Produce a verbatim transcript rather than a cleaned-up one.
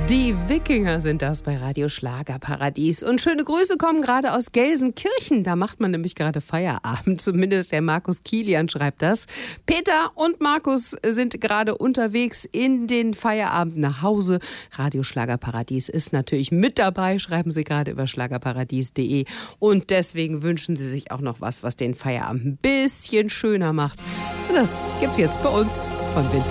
Die Wikinger sind das bei Radio Schlagerparadies. Und schöne Grüße kommen gerade aus Gelsenkirchen. Da macht man nämlich gerade Feierabend. Zumindest der Markus Kilian schreibt das. Peter und Markus sind gerade unterwegs in den Feierabend nach Hause. Radio Schlagerparadies ist natürlich mit dabei, schreiben sie gerade über schlagerparadies punkt de. Und deswegen wünschen sie sich auch noch was, was den Feierabend ein bisschen schöner macht. Und das gibt's jetzt bei uns von Vincent.